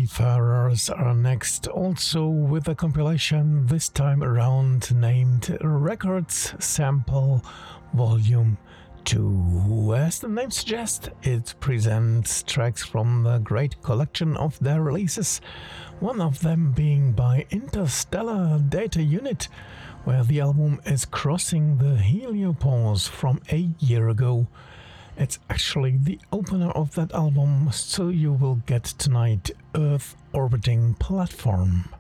Wayfarers are next, also with a compilation this time around named Records Sample Volume 2. As the name suggests, it presents tracks from the great collection of their releases, one of them being by Interstellar Data Unit, where the album is crossing the heliopause from a year ago. It's actually the opener of that album, so you will get tonight Earth Orbiting Platform.